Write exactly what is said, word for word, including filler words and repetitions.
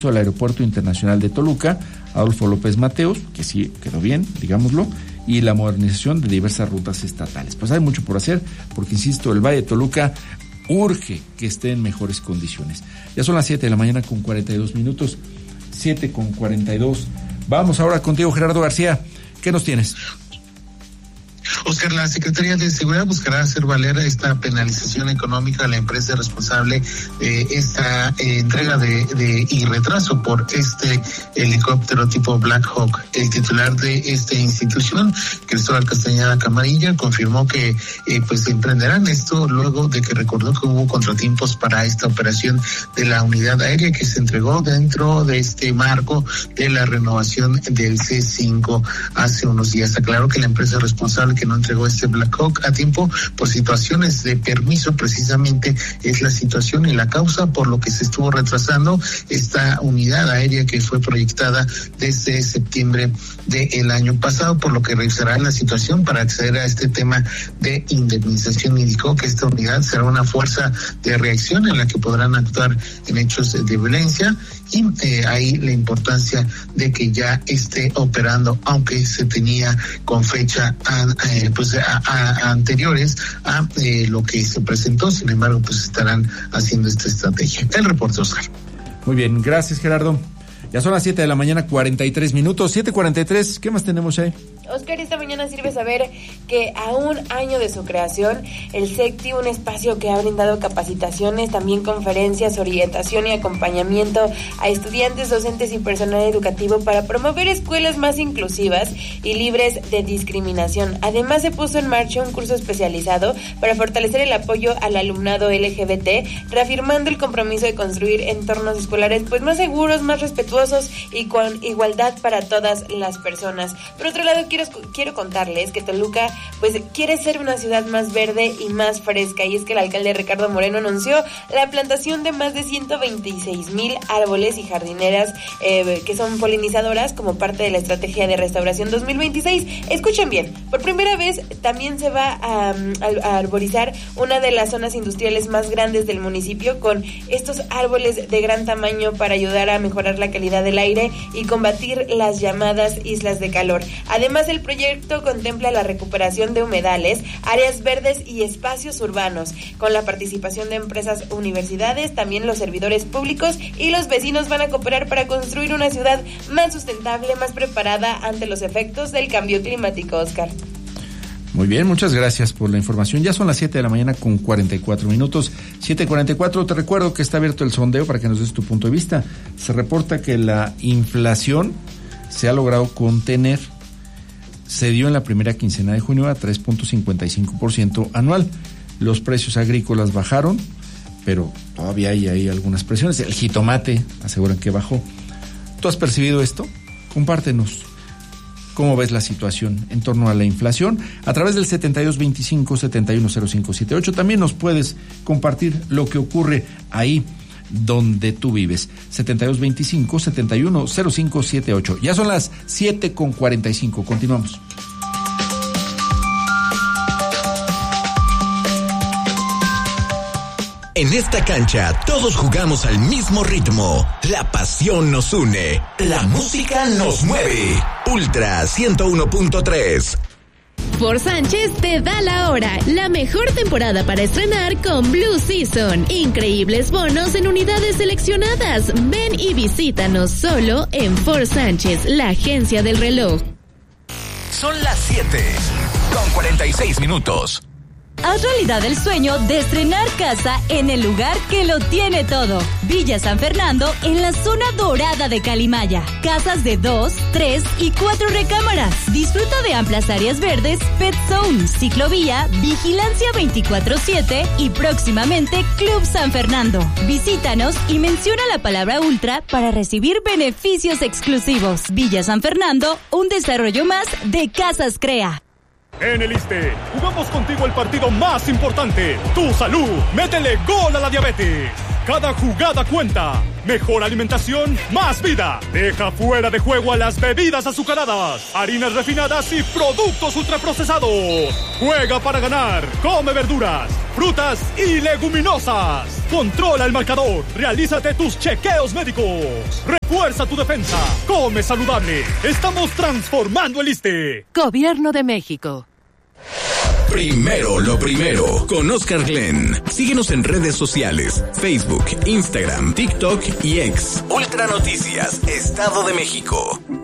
al Aeropuerto Internacional de Toluca, Adolfo López Mateos, que sí quedó bien, digámoslo, y la modernización de diversas rutas estatales. Pues hay mucho por hacer, porque insisto, el Valle de Toluca urge que esté en mejores condiciones. Ya son las siete de la mañana con cuarenta y dos minutos, siete con cuarenta y dos. Vamos ahora contigo, Gerardo García. ¿Qué nos tienes? Oscar, la Secretaría de Seguridad buscará hacer valer esta penalización económica a la empresa responsable de esta eh, entrega de, de y retraso por este helicóptero tipo Black Hawk. El titular de esta institución, Cristóbal Castañeda Camarilla, confirmó que eh, pues emprenderán esto luego de que recordó que hubo contratiempos para esta operación de la unidad aérea que se entregó dentro de este marco de la renovación del C cinco hace unos días. Aclaró que la empresa responsable que no entregó este Black Hawk a tiempo por situaciones de permiso precisamente es la situación y la causa por lo que se estuvo retrasando esta unidad aérea que fue proyectada desde septiembre del año pasado, por lo que revisará la situación para acceder a este tema de indemnización. Indicó que esta unidad será una fuerza de reacción en la que podrán actuar en hechos de violencia y eh, ahí la importancia de que ya esté operando, aunque se tenía con fecha a, eh, pues a, a, anteriores a eh, lo que se presentó. Sin embargo, pues estarán haciendo esta estrategia. El reporte, Oscar. Muy bien, gracias, Gerardo. Ya son las siete de la mañana, cuarenta y tres minutos, siete cuarenta y tres. ¿Qué más tenemos ahí? Oscar, esta mañana sirve saber que a un año de su creación, el SECTI, un espacio que ha brindado capacitaciones, también conferencias, orientación y acompañamiento a estudiantes, docentes y personal educativo para promover escuelas más inclusivas y libres de discriminación. Además, se puso en marcha un curso especializado para fortalecer el apoyo al alumnado L G B T, reafirmando el compromiso de construir entornos escolares pues más seguros, más respetuosos y con igualdad para todas las personas. Por otro lado, quiero quiero contarles que Toluca pues quiere ser una ciudad más verde y más fresca, y es que el alcalde Ricardo Moreno anunció la plantación de más de ciento veintiséis mil árboles y jardineras eh, que son polinizadoras como parte de la estrategia de restauración dos mil veintiséis. Escuchen bien, por primera vez también se va a, a, a arborizar una de las zonas industriales más grandes del municipio con estos árboles de gran tamaño para ayudar a mejorar la calidad del aire y combatir las llamadas islas de calor. Además, el proyecto contempla la recuperación de humedales, áreas verdes y espacios urbanos, con la participación de empresas, universidades, también los servidores públicos y los vecinos van a cooperar para construir una ciudad más sustentable, más preparada ante los efectos del cambio climático, Oscar. Muy bien, muchas gracias por la información. Ya son las siete de la mañana con cuarenta y cuatro minutos, siete cuarenta y cuatro. Te recuerdo que está abierto el sondeo para que nos des tu punto de vista. Se reporta que la inflación se ha logrado contener. Se dio en la primera quincena de junio a tres punto cincuenta y cinco por ciento anual. Los precios agrícolas bajaron, pero todavía hay, hay algunas presiones. El jitomate aseguran que bajó. ¿Tú has percibido esto? Compártenos. ¿Cómo ves la situación en torno a la inflación? A través del setenta y dos veinticinco, setenta y uno cero cinco setenta y ocho también nos puedes compartir lo que ocurre ahí donde tú vives. setenta y dos veinticinco, setenta y uno cero cinco setenta y ocho. Ya son las siete con cuarenta y cinco. Continuamos. En esta cancha todos jugamos al mismo ritmo. La pasión nos une. La música nos mueve. Ultra ciento uno punto tres. Ford Sánchez te da la hora. La mejor temporada para estrenar con Blue Season. Increíbles bonos en unidades seleccionadas. Ven y visítanos solo en Ford Sánchez, la agencia del reloj. Son las siete con cuarenta y seis minutos. Haz realidad el sueño de estrenar casa en el lugar que lo tiene todo. Villa San Fernando, en la zona dorada de Calimaya. Casas de dos, tres y cuatro recámaras. Disfruta de amplias áreas verdes, pet zone, ciclovía, vigilancia veinticuatro siete y próximamente Club San Fernando. Visítanos y menciona la palabra Ultra para recibir beneficios exclusivos. Villa San Fernando, un desarrollo más de Casas Crea. En el ISSSTE, jugamos contigo el partido más importante, tu salud. Métele gol a la diabetes. Cada jugada cuenta. Mejor alimentación, más vida. Deja fuera de juego a las bebidas azucaradas, harinas refinadas y productos ultraprocesados. Juega para ganar. Come verduras. frutas y leguminosas. Controla el marcador, realízate tus chequeos médicos, refuerza tu defensa, come saludable. Estamos transformando el ISSSTE. Gobierno de México. Primero lo primero, con Oscar Glenn. Síguenos en redes sociales, Facebook, Instagram, TikTok y X. Ultra Noticias, Estado de México.